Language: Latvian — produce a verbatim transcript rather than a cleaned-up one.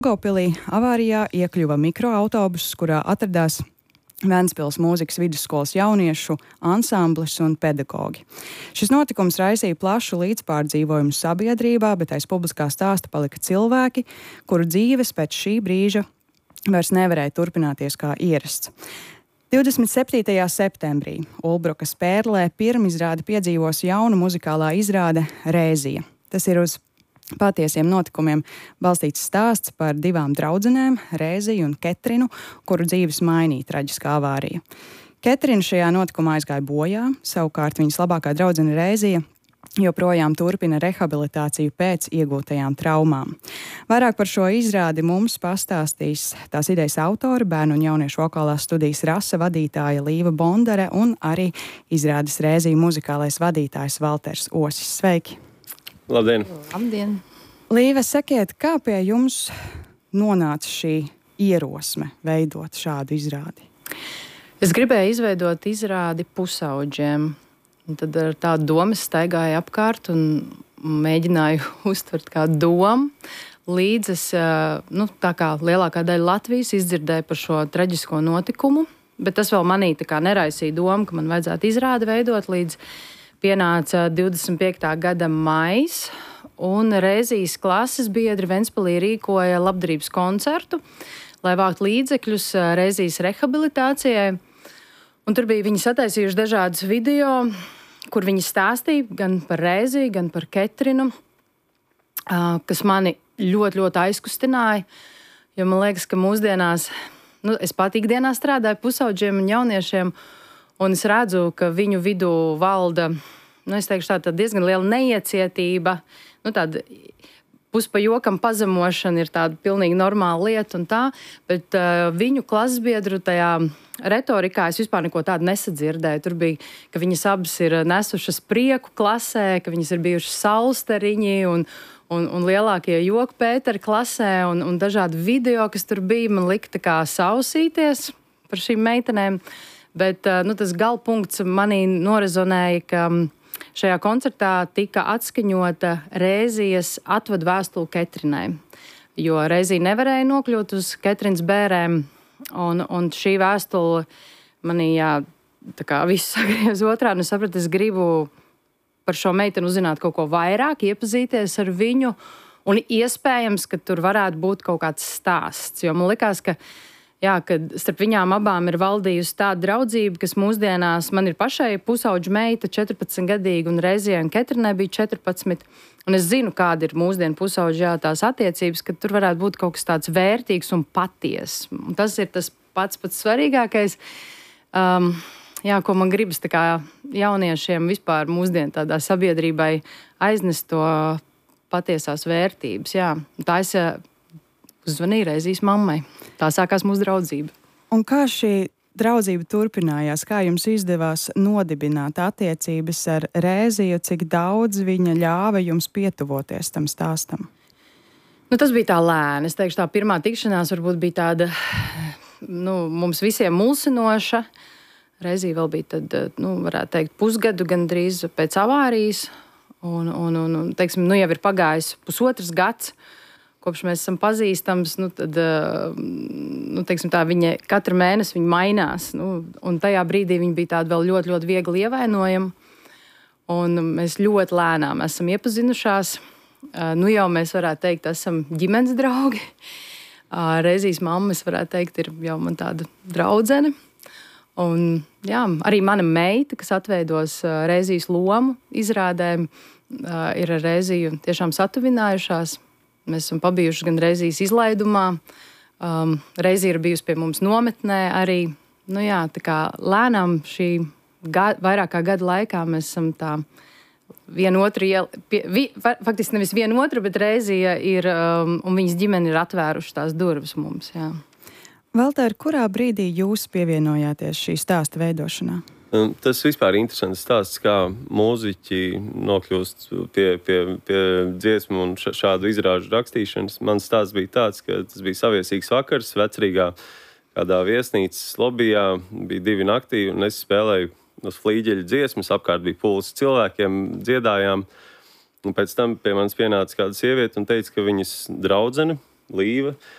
Daugavpilī avārijā iekļuva mikroautobuss, kurā atradās Ventspils mūzikas vidusskolas jauniešu ansamblis un pedagogi. Šis notikums raisīja plašu līdzpārdzīvojumu sabiedrībā, bet aiz publiskā stāsta palika cilvēki, kuru dzīves pēc šī brīža vairs nevarēja turpināties kā ierasts. divdesmit septītajā septembrī Ulbrukas Pērlē pirmizrādi piedzīvos jauna muzikālā izrāde Rēzija. Tas ir uz patiesiem notikumiem balstīts stāsts par divām draudzenēm, Rēziju un Ketrinu, kuru dzīves mainīja traģiskā avārija. Ketrina šajā notikumā aizgāja bojā, savukārt viņas labākā draudzene Rēzija joprojām turpina rehabilitāciju pēc iegūtajām traumām. Vairāk par šo izrādi mums pastāstīs tās idejas autori, bērnu un jauniešu vokālās studijas Rasa vadītāja Līva Bondare un arī izrādes Rēzija muzikālais vadītājs Valters Osis. Sveiki! Labdien! Labdien! Līva, sakiet, kā pie jums nonāca šī ierosme veidot šādu izrādi? Es gribēju izveidot izrādi pusauģiem. Un tad ar tādu domu es staigāju apkārt un mēģināju uztvert kā domu. Līdz es, nu, tā kā lielākā daļa Latvijas izdzirdēja par šo traģisko notikumu, bet tas vēl manī tā kā neraisīja domu, ka man vajadzētu izrādi veidot, līdz pienāca divdesmit piektā gada maijs, un Rēzijas klases biedri Ventspilī rīkoja labdarības koncertu, lai vāktu līdzekļus Rēzijas rehabilitācijai. Un tur bija viņi sataisījuši dažādus video, kur viņi stāstīja gan par Rēziju, gan par Ketrinu, kas mani ļoti, ļoti aizkustināja, jo man liekas, ka mūsdienās, nu, es pat ikdienā strādāju pusauģiem un jauniešiem, un es redzu, ka viņu vidū valda, nu, es teikšu, tā, tā diezgan liela neiecietība, nu, tāda puspa jokam pazemošana ir tāda pilnīgi normāla lieta un tā, bet uh, viņu klasbiedru tajā retorikā es vispār neko tādu nesadzirdēju. Tur bija, ka viņas abas ir nesušas prieku klasē, ka viņas ir bijušas saulstariņi un, un, un lielākie joki Pēteri klasē un, un dažādi video, kas tur bija, man lika tā kā sausīties par šīm meitenēm. Bet nu, tas galpunkts manī norezonēja, ka šajā koncertā tika atskaņota Rēzijas atvadu vēstule Ketrinai. Jo Rēzija nevarēja nokļūt uz Ketrinas bērēm, un, un šī vēstule manī, jā, tā kā viss sagriez otrā, un es sapratu, es gribu par šo meiteni uzzināt kaut ko vairāk, iepazīties ar viņu, un iespējams, ka tur varētu būt kaut kāds stāsts, jo man likās, ka Jā, kad starp viņām abām ir valdījusi tāda draudzība, kas mūsdienās man ir pašai pusauģa meita, četrpadsmitgadīga, un Rēzijai un Ketrinai bija četrpadsmit. Un es zinu, kāda ir mūsdienu pusauģa tās attiecības, ka tur varētu būt kaut kas tāds vērtīgs un paties. Un tas ir tas pats pats svarīgākais, um, jā, ko man gribas tā kā jauniešiem vispār mūsdienu tādā sabiedrībai aiznest to patiesās vērtības. Jā. Tā es uzzvanīju Rēzijas mammai. Tā sākās mūsu draudzība. Un kā šī draudzība turpinājās? Kā jums izdevās nodibināt attiecības ar Rēziju? Cik daudz viņa ļāva jums pietuvoties tam stāstam? Nu, tas bija tā lēni. Es teikšu, tā pirmā tikšanās varbūt bija tāda, nu, mums visiem mulsinoša. Rēzija vēl bija tad, nu, varētu teikt, pusgadu gandrīz pēc avārijas. Un, un, un, un teiksim, nu, jau ir pagājis pusotrs gads, kopš mēs esam pazīstams, nu, tad, nu, teiksim tā, viņa katru mēnesi viņa mainās. Nu, un tajā brīdī viņa bija tāda vēl ļoti, ļoti viegli ievainojama. Un mēs ļoti lēnām esam iepazinušās. Nu, jau mēs varētu teikt, esam ģimenes draugi. Rēzijas mamma, es varētu teikt, ir jau man tāda draudzene. Un, jā, arī mana meita, kas atveidos Rēzijas lomu izrādēm, ir ar Rēziju tiešām satuvinājušās. Mēs esam pabijuši gan Rēzijas izlaidumā, um, Rēzija ir bijusi pie mums nometnē arī. Nu jā, tā kā lēnām šī gada, vairāk kā gada laikā mēs esam tā vienu otru, iel, pie, vi, faktiski nevis vienu otru, bet Rēzija ir, um, un viņas ģimene ir atvēruši tās durvis mums, jā. Valter, kurā brīdī jūs pievienojāties šī stāsta veidošanā? Tas vispār ir interesants stāsts, kā mūziķi nokļūst pie, pie, pie dziesmu un šādu izrāžu rakstīšanas. Mans stāsts bija tāds, ka tas bija saviesīgs vakars Vecrīgā, kādā viesnīcas lobijā, bija divi naktī, un es spēlēju uz flīģeļu dziesmas, apkārt bija pulsi cilvēkiem, dziedājām, un pēc tam pie manis pienāca kāda sieviete un teica, ka viņas draudzene Līva.